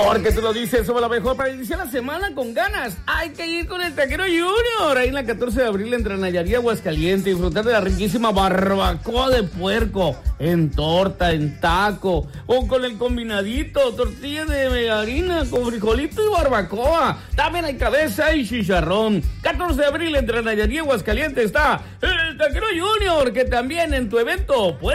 Porque tú lo dices, somos la mejor para iniciar la semana con ganas. Hay que ir con el Taquero Junior. Ahí en la 14 de abril entre Nayarit y Aguascalientes. Disfrutar de la riquísima barbacoa de puerco. En torta, en taco. O con el combinadito. Tortilla de harina con frijolito y barbacoa. También hay cabeza y chicharrón. 14 de abril entre Nayarit y Aguascalientes está el Taquero Junior. Que también en tu evento puede